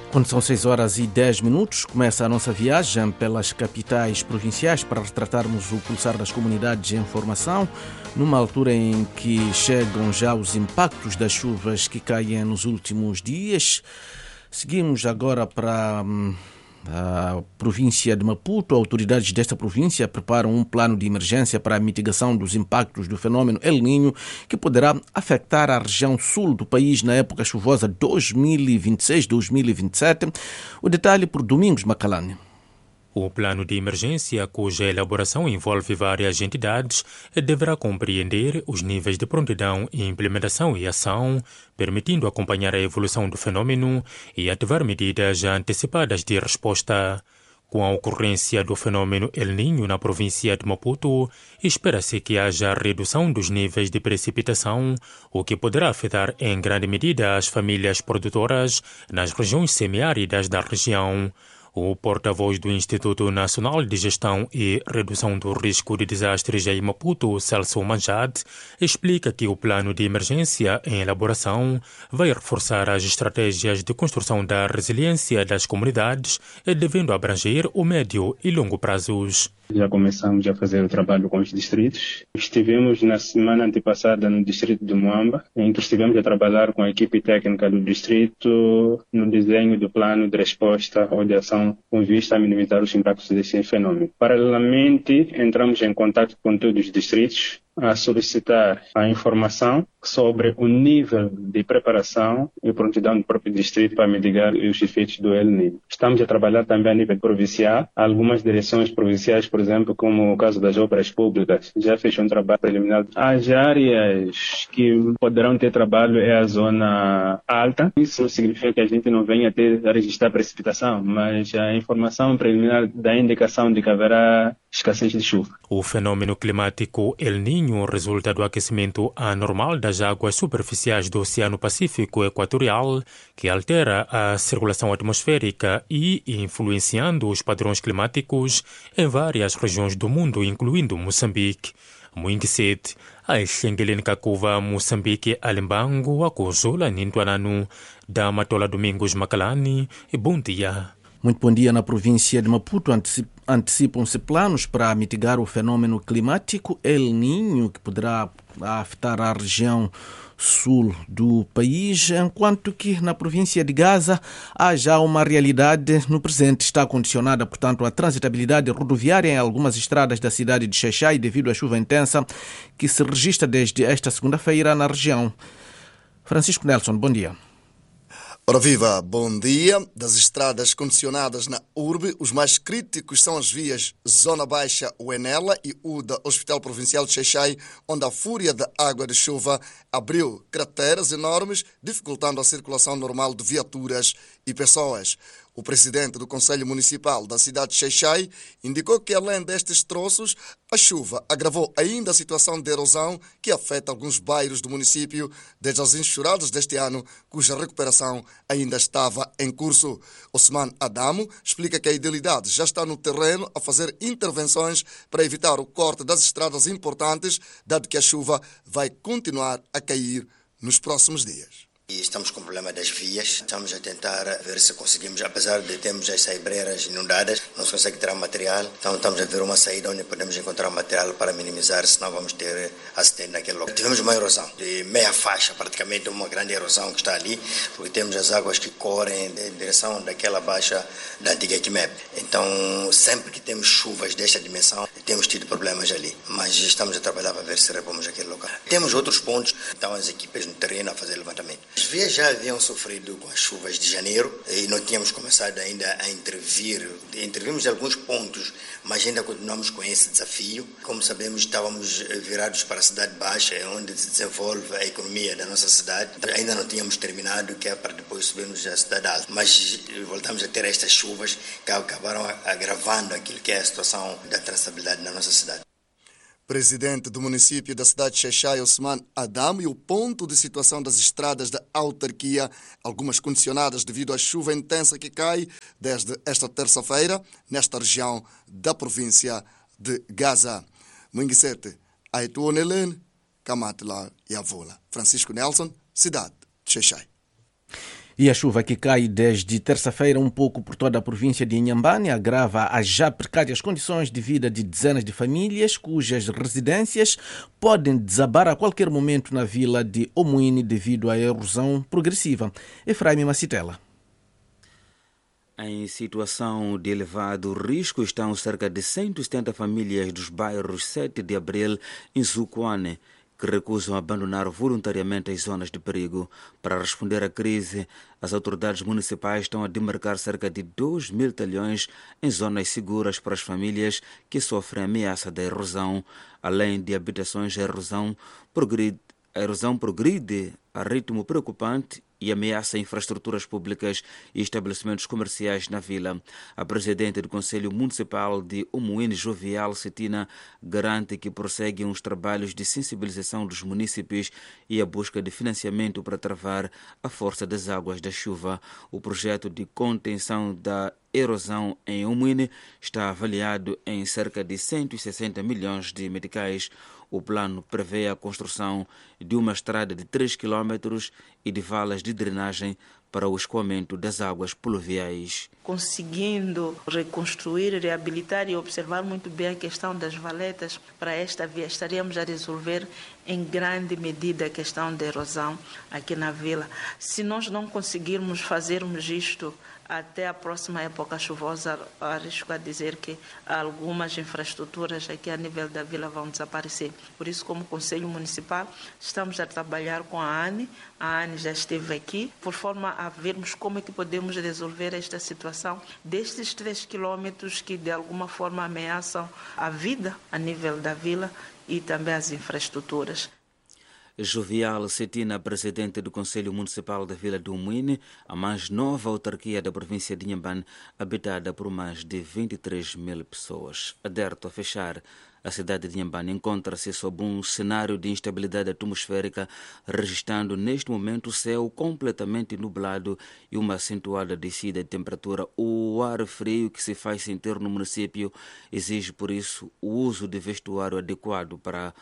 Quando são 6h10, começa a nossa viagem pelas capitais provinciais para retratarmos o pulsar das comunidades em formação, numa altura em que chegam já os impactos das chuvas que caem nos últimos dias. Seguimos agora para a província de Maputo. Autoridades desta província preparam um plano de emergência para a mitigação dos impactos do fenômeno El Niño, que poderá afetar a região sul do país na época chuvosa 2026-2027. O detalhe por Domingos Macalane. O plano de emergência, cuja elaboração envolve várias entidades, deverá compreender os níveis de prontidão, implementação e ação, permitindo acompanhar a evolução do fenômeno e ativar medidas antecipadas de resposta. Com a ocorrência do fenômeno El Niño na província de Maputo, espera-se que haja redução dos níveis de precipitação, o que poderá afetar em grande medida as famílias produtoras nas regiões semiáridas da região. O porta-voz do Instituto Nacional de Gestão e Redução do Risco de Desastres em Maputo, Celso Manjad, explica que o plano de emergência em elaboração vai reforçar as estratégias de construção da resiliência das comunidades, devendo abranger o médio e longo prazos. Já começamos a fazer o trabalho com os distritos. Estivemos na semana antepassada no distrito de Moamba, em que estivemos a trabalhar com a equipe técnica do distrito no desenho do plano de resposta ou de ação com vista a minimizar os impactos desse fenômeno. Paralelamente, entramos em contato com todos os distritos a solicitar a informação sobre o nível de preparação e prontidão do próprio distrito para mitigar os efeitos do El Niño. Estamos a trabalhar também a nível provincial. Algumas direções provinciais, por exemplo, como o caso das obras públicas, já fez um trabalho preliminar. As áreas que poderão ter trabalho é a zona alta. Isso não significa que a gente não venha a registrar precipitação, mas a informação preliminar dá indicação de que haverá escassez de chuva. O fenômeno climático El Niño resulta do aquecimento anormal das águas superficiais do Oceano Pacífico Equatorial, que altera a circulação atmosférica e influenciando os padrões climáticos em várias regiões do mundo, incluindo Moçambique. Muito cedo, a Xengelene Kakuva, Moçambique, Alimbango, Akozola, Nintuananu, Damatola Domingos Macalani e bom dia. Muito bom dia. Na província de Maputo antecipam-se planos para mitigar o fenômeno climático El Niño, que poderá afetar a região sul do país, enquanto que na província de Gaza há já uma realidade no presente. Está condicionada, portanto, a transitabilidade rodoviária em algumas estradas da cidade de Xai-Xai devido à chuva intensa que se registra desde esta segunda-feira na região. Francisco Nelson, bom dia. Ora viva, bom dia. Das estradas condicionadas na urbe, os mais críticos são as vias Zona Baixa Uenela e o da Hospital Provincial de Xai-Xai, onde a fúria da água de chuva abriu crateras enormes, dificultando a circulação normal de viaturas e pessoas. O presidente do Conselho Municipal da cidade de Xai-Xai indicou que, além destes troços, a chuva agravou ainda a situação de erosão que afeta alguns bairros do município desde as enxurradas deste ano, cuja recuperação ainda estava em curso. Osman Adamo explica que a Idilidade já está no terreno a fazer intervenções para evitar o corte das estradas importantes, dado que a chuva vai continuar a cair nos próximos dias. E estamos com o problema das vias, estamos a tentar ver se conseguimos, apesar de termos as saibreiras inundadas, não se consegue tirar material, então estamos a ver uma saída onde podemos encontrar material para minimizar, senão vamos ter acidente naquele local. Tivemos uma erosão de meia faixa, praticamente uma grande erosão que está ali, porque temos as águas que correm em direção daquela baixa da antiga Quimep. Então, sempre que temos chuvas desta dimensão, temos tido problemas ali, mas estamos a trabalhar para ver se repomos aquele local. Temos outros pontos, então as equipes no terreno a fazer levantamento. As vias já haviam sofrido com as chuvas de janeiro e não tínhamos começado ainda a intervir. Intervimos em alguns pontos, mas ainda continuamos com esse desafio. Como sabemos, estávamos virados para a cidade baixa, onde se desenvolve a economia da nossa cidade. Ainda não tínhamos terminado, que é para depois subirmos à cidade alta. Mas voltamos a ter estas chuvas que acabaram agravando aquilo que é a situação da transitabilidade na nossa cidade. Presidente do município da cidade de Xai-Xai, Osman Adamo, e o ponto de situação das estradas da autarquia, algumas condicionadas devido à chuva intensa que cai desde esta terça-feira nesta região da província de Gaza. Munguisete, Aituonelen, Kamatla e Avola. Francisco Nelson, cidade de Xai-Xai. E a chuva que cai desde terça-feira um pouco por toda a província de Inhambane agrava as já precárias condições de vida de dezenas de famílias cujas residências podem desabar a qualquer momento na vila de Omuini devido à erosão progressiva. Efraim Macitela. Em situação de elevado risco estão cerca de 170 famílias dos bairros 7 de Abril e Zucuane, que recusam abandonar voluntariamente as zonas de perigo. Para responder à crise, as autoridades municipais estão a demarcar cerca de 2.000 talhões em zonas seguras para as famílias que sofrem ameaça da erosão. Além de habitações, a erosão progride a ritmo preocupante e ameaça infraestruturas públicas e estabelecimentos comerciais na vila. A presidente do Conselho Municipal de Omuini, Jovial Cetina, garante que prosseguem os trabalhos de sensibilização dos munícipes e a busca de financiamento para travar a força das águas da chuva. O projeto de contenção da erosão em Omuini está avaliado em cerca de 160 milhões de meticais. O plano prevê a construção de uma estrada de 3 quilômetros e de valas de drenagem para o escoamento das águas pluviais. Conseguindo reconstruir, reabilitar e observar muito bem a questão das valetas para esta via, estaríamos a resolver em grande medida a questão da erosão aqui na vila. Se nós não conseguirmos fazermos isto até a próxima época chuvosa, arrisco a dizer que algumas infraestruturas aqui a nível da vila vão desaparecer. Por isso, como Conselho Municipal, estamos a trabalhar com a ANE. A ANE já esteve aqui, por forma a vermos como é que podemos resolver esta situação destes 3 quilômetros que, de alguma forma, ameaçam a vida a nível da vila e também as infraestruturas. Jovial Cetina, presidente do Conselho Municipal da Vila do Omuini, a mais nova autarquia da província de Inhambane, habitada por mais de 23 mil pessoas. Aderto a fechar, a cidade de Inhambane encontra-se sob um cenário de instabilidade atmosférica, registrando neste momento o céu completamente nublado e uma acentuada descida de temperatura. O ar frio que se faz sentir no município exige, por isso, o uso de vestuário adequado para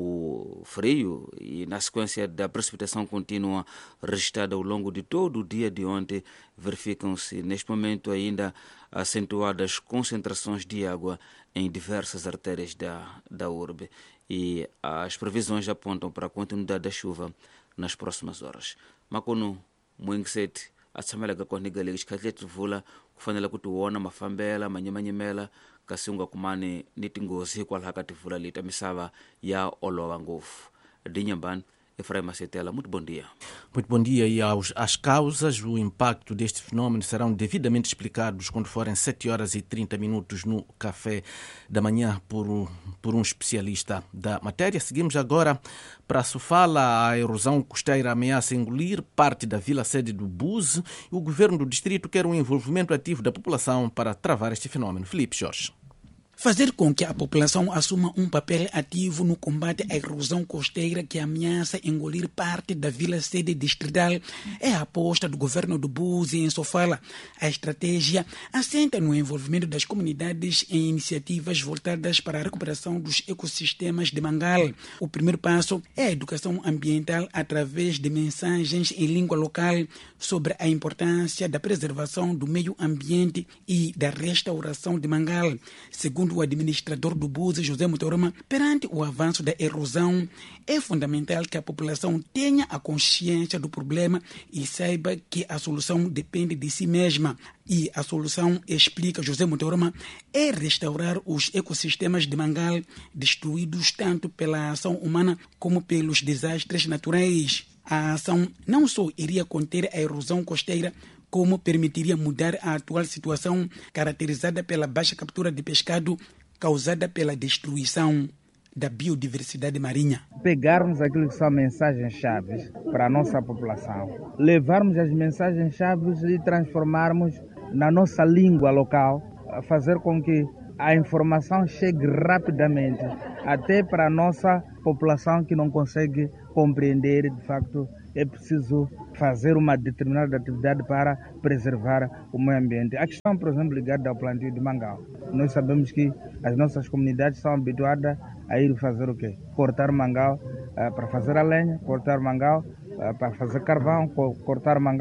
o frio e, na sequência da precipitação contínua registrada ao longo de todo o dia de ontem, verificam-se neste momento ainda acentuadas concentrações de água em diversas artérias da urbe e as previsões apontam para a continuidade da chuva nas próximas horas. Makono muingset atsamela kwa nigali kishkatletu vula kufanela kutuona mafambela manyemanyemela kasunga kumane nitingozi kwa hakati vula lita misava ya olowa ngofu Dinhamban. Efraim Macetela, muito bom dia. Muito bom dia. E as causas, o impacto deste fenómeno serão devidamente explicados quando forem 7 horas e 30 minutos no café da manhã por um especialista da matéria. Seguimos agora para Sofala. A erosão costeira ameaça engolir parte da vila sede do Buse e o governo do distrito quer um envolvimento ativo da população para travar este fenómeno. Filipe Jorge. Fazer com que a população assuma um papel ativo no combate à erosão costeira que ameaça engolir parte da vila sede distrital é a aposta do governo do Buse em Sofala. A estratégia assenta no envolvimento das comunidades em iniciativas voltadas para a recuperação dos ecossistemas de Mangal. O primeiro passo é a educação ambiental através de mensagens em língua local sobre a importância da preservação do meio ambiente e da restauração de Mangal. Segundo o administrador do Buse, José Mutoroma, perante o avanço da erosão, é fundamental que a população tenha a consciência do problema e saiba que a solução depende de si mesma. E a solução, explica José Mutoroma, é restaurar os ecossistemas de Mangal, destruídos tanto pela ação humana como pelos desastres naturais. A ação não só iria conter a erosão costeira, como permitiria mudar a atual situação caracterizada pela baixa captura de pescado causada pela destruição da biodiversidade marinha. Pegarmos aquilo que são mensagens-chave para a nossa população, levarmos as mensagens-chave e transformarmos na nossa língua local, fazer com que a informação chegue rapidamente até para a nossa população que não consegue compreender. De facto, é preciso fazer uma determinada atividade para preservar o meio ambiente. A questão, por exemplo, ligada ao plantio de mangal. Nós sabemos que as nossas comunidades são habituadas a ir fazer o quê? Cortar mangal para fazer a lenha, cortar mangal para fazer carvão, cortar mangal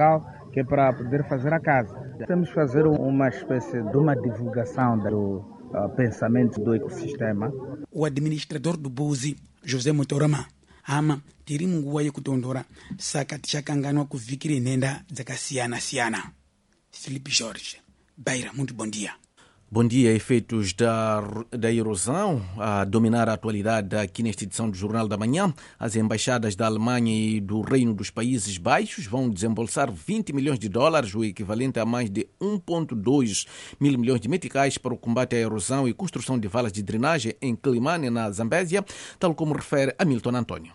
que é para poder fazer a casa. Temos que fazer uma espécie de uma divulgação do pensamento do ecossistema. O administrador do Buzi, José Motorama, ama tiri nguva yekutondora saka tichakanganwa kuvikire nhenda dzakasiyana-siyana. Felipe Jorge, Beira, muito bom dia. Bom dia. Efeitos da erosão a dominar a atualidade aqui nesta edição do Jornal da Manhã. As embaixadas da Alemanha e do Reino dos Países Baixos vão desembolsar 20 milhões de dólares, o equivalente a mais de 1,2 mil milhões de meticais, para o combate à erosão e construção de valas de drenagem em Quelimane, na Zambésia, tal como refere Hamilton Antônio.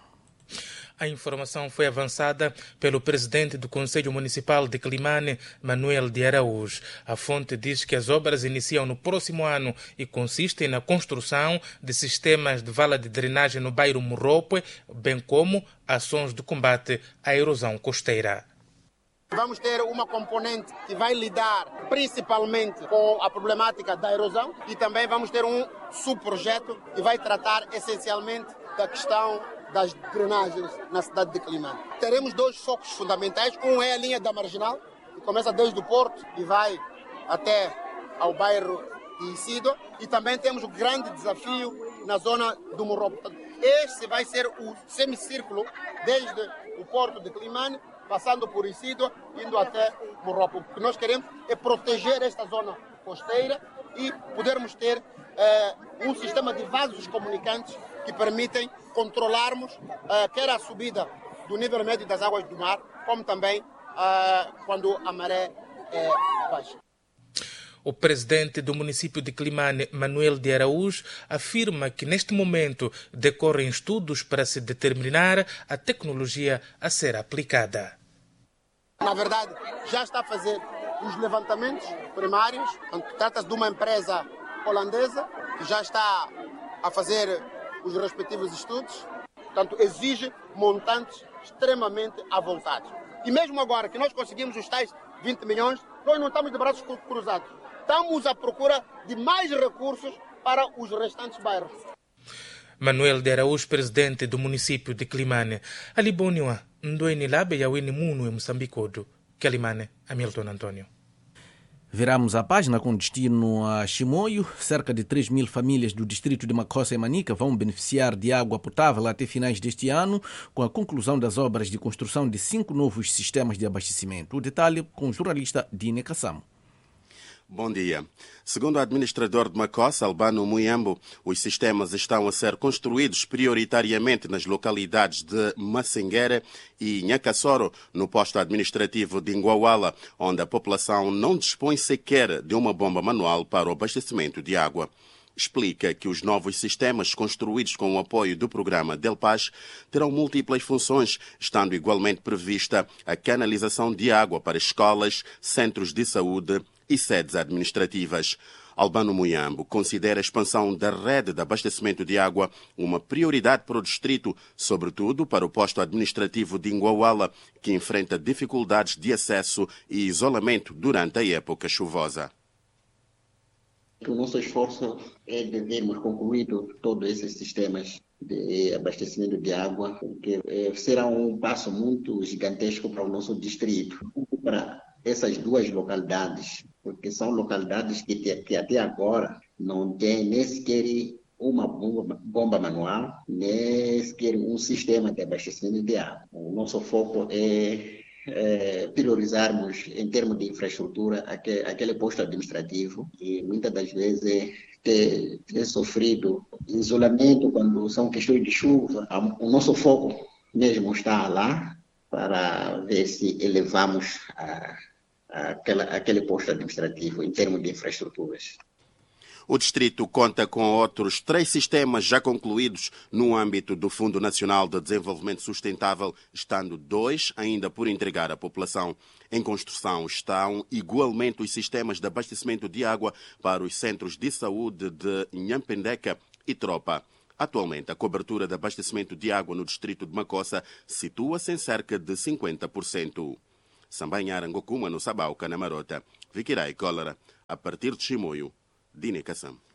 A informação foi avançada pelo presidente do Conselho Municipal de Quelimane, Manuel de Araújo. A fonte diz que as obras iniciam no próximo ano e consistem na construção de sistemas de vala de drenagem no bairro Morrope, bem como ações de combate à erosão costeira. Vamos ter uma componente que vai lidar principalmente com a problemática da erosão e também vamos ter um subprojeto que vai tratar essencialmente da questão das drenagens na cidade de Quelimane. Teremos dois focos fundamentais. Um é a linha da Marginal, que começa desde o porto e vai até ao bairro de Isidro. E também temos o grande desafio na zona do Morrope. Este vai ser o semicírculo desde o porto de Quelimane, passando por Isidro, indo até Morrope. O que nós queremos é proteger esta zona costeira e podermos ter um sistema de vasos comunicantes que permitem controlarmos quer a subida do nível médio das águas do mar, como também quando a maré é baixa. O presidente do município de Quelimane, Manuel de Araújo, afirma que neste momento decorrem estudos para se determinar a tecnologia a ser aplicada. Na verdade, já está a fazer os levantamentos primários. Trata-se de uma empresa holandesa que já está a fazer os respectivos estudos. Portanto, exige montantes extremamente avultados. E mesmo agora que nós conseguimos os tais 20 milhões, nós não estamos de braços cruzados. Estamos à procura de mais recursos para os restantes bairros. Manuel de Araújo, presidente do município de Quelimane. Aliboniwa, Ndoeni Labe Yawini Munu e Moçambicodo. Quelimane, Hamilton Antônio. Viramos a página com destino a Chimoio. Cerca de 3 mil famílias do distrito de Macossa e Manica vão beneficiar de água potável até finais deste ano, com a conclusão das obras de construção de 5 novos sistemas de abastecimento. O detalhe com o jornalista Dine Kassamo. Bom dia. Segundo o administrador de Macossa, Albano Muyambo, os sistemas estão a ser construídos prioritariamente nas localidades de Massenguera e Nhacassoro, no posto administrativo de Nguawala, onde a população não dispõe sequer de uma bomba manual para o abastecimento de água. Explica que os novos sistemas construídos com o apoio do programa Del Paz terão múltiplas funções, estando igualmente prevista a canalização de água para escolas, centros de saúde e sedes administrativas. Albano Muyambo considera a expansão da rede de abastecimento de água uma prioridade para o distrito, sobretudo para o posto administrativo de Nguawala, que enfrenta dificuldades de acesso e isolamento durante a época chuvosa. O nosso esforço é de vermos concluído todos esses sistemas de abastecimento de água, que será um passo muito gigantesco para o nosso distrito, para essas duas localidades, porque são localidades que até agora não têm nem sequer uma bomba manual, nem sequer um sistema de abastecimento de água. O nosso foco é priorizarmos em termos de infraestrutura aquele posto administrativo, e muitas das vezes ter sofrido isolamento quando são questões de chuva. O nosso foco mesmo está lá para ver se elevamos aquele posto administrativo em termos de infraestruturas. O distrito conta com outros 3 sistemas já concluídos no âmbito do Fundo Nacional de Desenvolvimento Sustentável, estando 2 ainda por entregar à população. Em construção estão igualmente os sistemas de abastecimento de água para os centros de saúde de Nhampendeca e Tropa. Atualmente, a cobertura de abastecimento de água no distrito de Macossa situa-se em cerca de 50%. Sambanhara Ngokuma no Sabauca, na Marota. Viquirai Cólera, a partir de Chimoio. Dine Kassam.